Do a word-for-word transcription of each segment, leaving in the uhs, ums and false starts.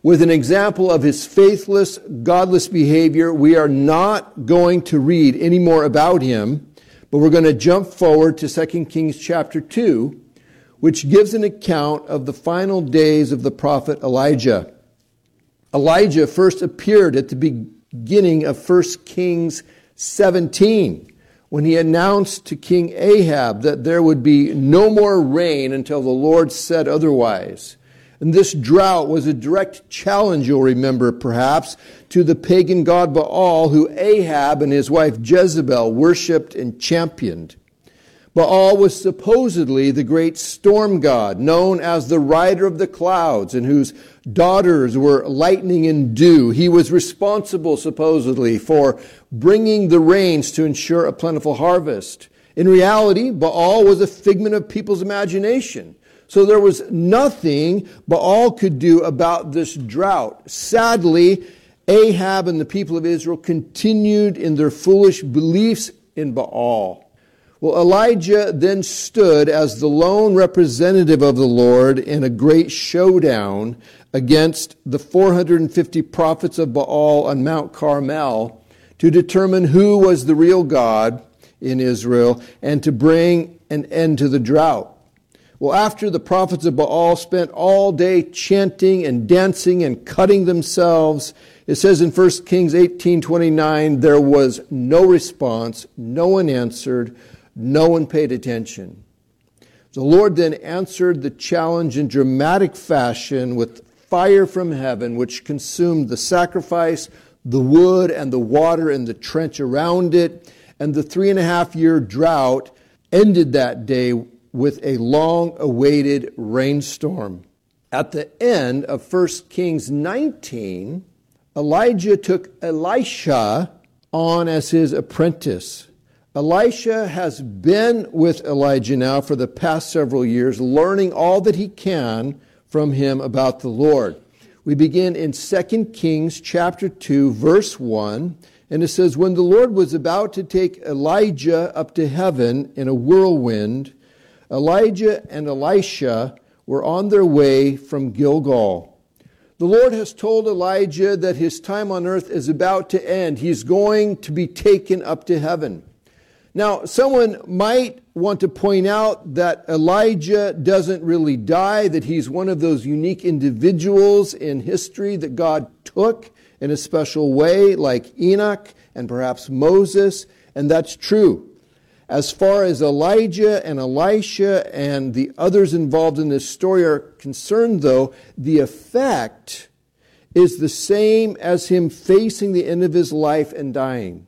with an example of his faithless, godless behavior. We are not going to read any more about him, but we're going to jump forward to Second Kings chapter two, which gives an account of the final days of the prophet Elijah. Elijah first appeared at the beginning of First Kings seventeen, when he announced to King Ahab that there would be no more rain until the Lord said otherwise. And this drought was a direct challenge, you'll remember perhaps, to the pagan god Baal, who Ahab and his wife Jezebel worshipped and championed. Baal was supposedly the great storm god, known as the rider of the clouds, and whose daughters were lightning and dew. He was responsible, supposedly, for bringing the rains to ensure a plentiful harvest. In reality, Baal was a figment of people's imagination. So there was nothing Baal could do about this drought. Sadly, Ahab and the people of Israel continued in their foolish beliefs in Baal. Well, Elijah then stood as the lone representative of the Lord in a great showdown against the four hundred fifty prophets of Baal on Mount Carmel to determine who was the real God in Israel and to bring an end to the drought. Well, after the prophets of Baal spent all day chanting and dancing and cutting themselves, it says in First Kings eighteen twenty-nine, there was no response, no one answered, no one paid attention. The Lord then answered the challenge in dramatic fashion with fire from heaven, which consumed the sacrifice, the wood, and the water in the trench around it. And the three and a half year drought ended that day with a long-awaited rainstorm. At the end of First Kings nineteen, Elijah took Elisha on as his apprentice. Elisha has been with Elijah now for the past several years, learning all that he can from him about the Lord. We begin in Second Kings chapter two, verse one, and it says, "When the Lord was about to take Elijah up to heaven in a whirlwind, Elijah and Elisha were on their way from Gilgal. The Lord has told Elijah that his time on earth is about to end. He's going to be taken up to heaven." Now, someone might want to point out that Elijah doesn't really die, that he's one of those unique individuals in history that God took in a special way, like Enoch and perhaps Moses, and that's true. As far as Elijah and Elisha and the others involved in this story are concerned, though, the effect is the same as him facing the end of his life and dying.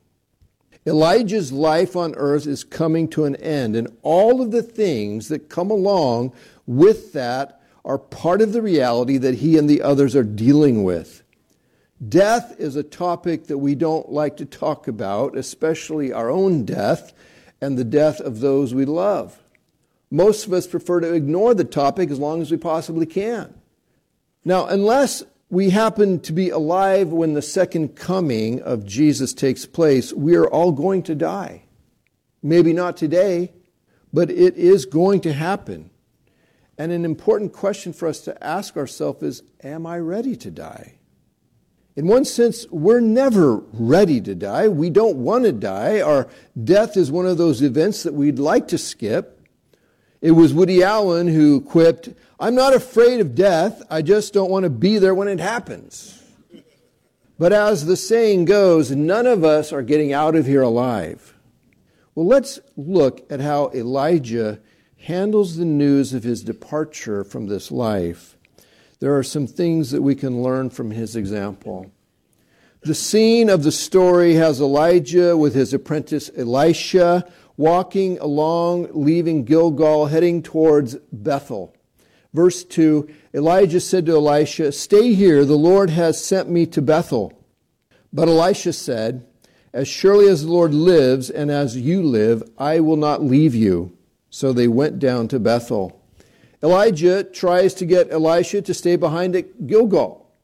Elijah's life on earth is coming to an end, and all of the things that come along with that are part of the reality that he and the others are dealing with. Death is a topic that we don't like to talk about, especially our own death and the death of those we love. Most of us prefer to ignore the topic as long as we possibly can. Now, unless we happen to be alive when the second coming of Jesus takes place, we are all going to die. Maybe not today, but it is going to happen. And an important question for us to ask ourselves is, am I ready to die? In one sense, we're never ready to die. We don't want to die. Our death is one of those events that we'd like to skip. It was Woody Allen who quipped, "I'm not afraid of death, I just don't want to be there when it happens." But as the saying goes, none of us are getting out of here alive. Well, let's look at how Elijah handles the news of his departure from this life. There are some things that we can learn from his example. The scene of the story has Elijah with his apprentice Elisha walking along, leaving Gilgal, heading towards Bethel. Verse two, Elijah said to Elisha, "Stay here, the Lord has sent me to Bethel." But Elisha said, "As surely as the Lord lives and as you live, I will not leave you." So they went down to Bethel. Elijah tries to get Elisha to stay behind at Gilgal.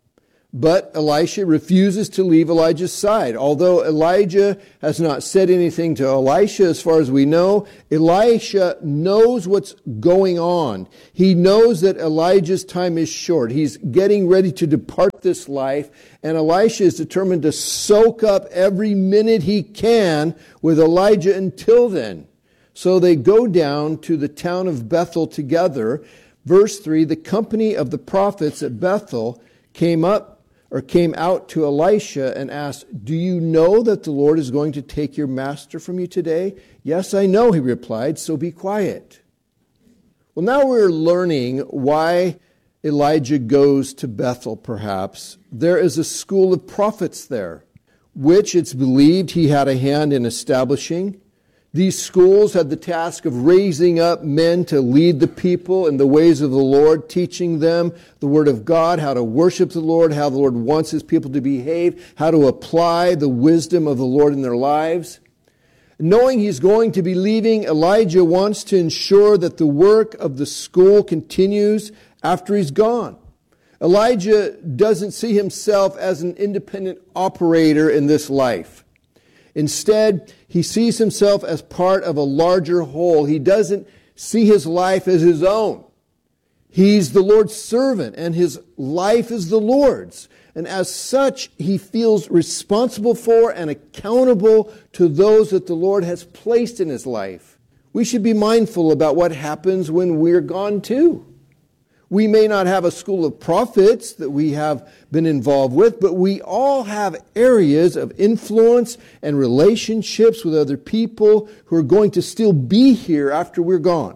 But Elisha refuses to leave Elijah's side. Although Elijah has not said anything to Elisha, as far as we know, Elisha knows what's going on. He knows that Elijah's time is short. He's getting ready to depart this life, and Elisha is determined to soak up every minute he can with Elijah until then. So they go down to the town of Bethel together. Verse three, the company of the prophets at Bethel came up or came out to Elisha and asked, "Do you know that the Lord is going to take your master from you today?" "Yes, I know," he replied, "so be quiet." Well, now we're learning why Elijah goes to Bethel, perhaps. There is a school of prophets there, which it's believed he had a hand in establishing. These schools had the task of raising up men to lead the people in the ways of the Lord, teaching them the Word of God, how to worship the Lord, how the Lord wants His people to behave, how to apply the wisdom of the Lord in their lives. Knowing he's going to be leaving, Elijah wants to ensure that the work of the school continues after he's gone. Elijah doesn't see himself as an independent operator in this life. Instead, he sees himself as part of a larger whole. He doesn't see his life as his own. He's the Lord's servant, and his life is the Lord's. And as such, he feels responsible for and accountable to those that the Lord has placed in his life. We should be mindful about what happens when we're gone too. We may not have a school of prophets that we have been involved with, but we all have areas of influence and relationships with other people who are going to still be here after we're gone.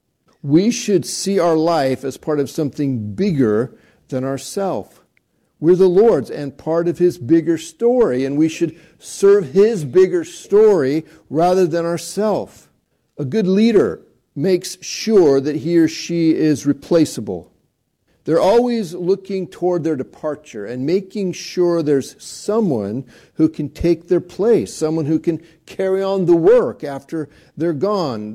We should see our life as part of something bigger than ourselves. We're the Lord's and part of His bigger story, and we should serve His bigger story rather than ourselves. A good leader makes sure that he or she is replaceable. They're always looking toward their departure and making sure there's someone who can take their place, someone who can carry on the work after they're gone.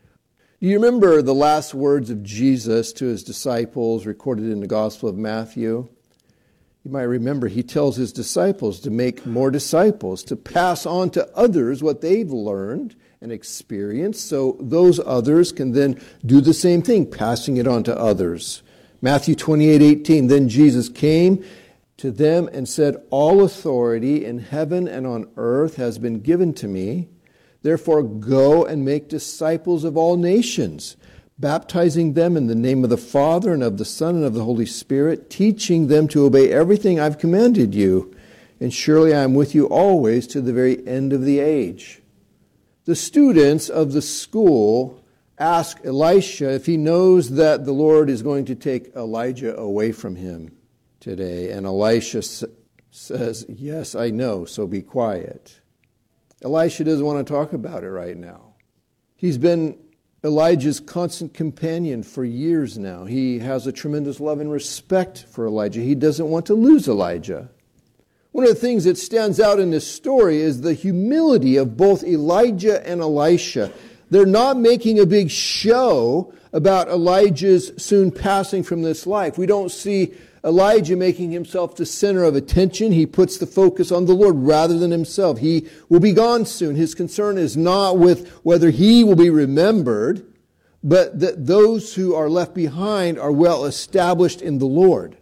Do you remember the last words of Jesus to His disciples recorded in the Gospel of Matthew? You might remember He tells His disciples to make more disciples, to pass on to others what they've learned and experienced, so those others can then do the same thing, passing it on to others. Matthew twenty-eight eighteen, then Jesus came to them and said, "All authority in heaven and on earth has been given to me. Therefore go and make disciples of all nations, baptizing them in the name of the Father and of the Son and of the Holy Spirit, teaching them to obey everything I've commanded you. And surely I am with you always to the very end of the age." The students of the school ask Elisha if he knows that the Lord is going to take Elijah away from him today. And Elisha s- says, "Yes, I know, so be quiet." Elisha doesn't want to talk about it right now. He's been Elijah's constant companion for years now. He has a tremendous love and respect for Elijah. He doesn't want to lose Elijah. One of the things that stands out in this story is the humility of both Elijah and Elisha. They're not making a big show about Elijah's soon passing from this life. We don't see Elijah making himself the center of attention. He puts the focus on the Lord rather than himself. He will be gone soon. His concern is not with whether he will be remembered, but that those who are left behind are well established in the Lord.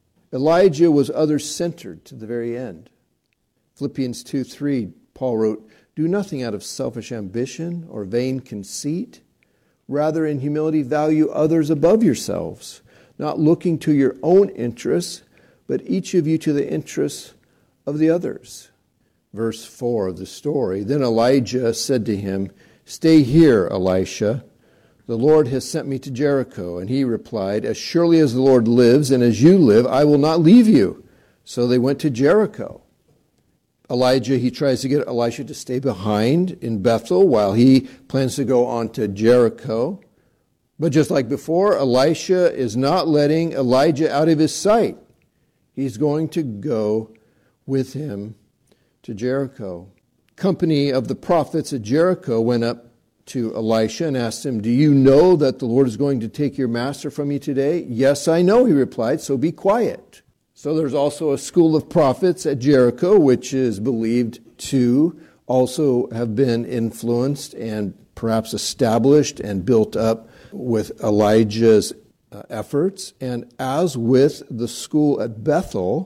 Elijah was others-centered to the very end. Philippians two three, Paul wrote, "Do nothing out of selfish ambition or vain conceit. Rather, in humility, value others above yourselves, not looking to your own interests, but each of you to the interests of the others." Verse four of the story, then Elijah said to him, "Stay here, Elisha. The Lord has sent me to Jericho." And he replied, "As surely as the Lord lives and as you live, I will not leave you." So they went to Jericho. Elijah, he tries to get Elisha to stay behind in Bethel while he plans to go on to Jericho. But just like before, Elisha is not letting Elijah out of his sight. He's going to go with him to Jericho. Company of the prophets at Jericho went up to Elisha and asked him, "Do you know that the Lord is going to take your master from you today?" "Yes, I know," he replied, "so be quiet." So there's also a school of prophets at Jericho, which is believed to also have been influenced and perhaps established and built up with Elijah's uh, efforts. And as with the school at Bethel,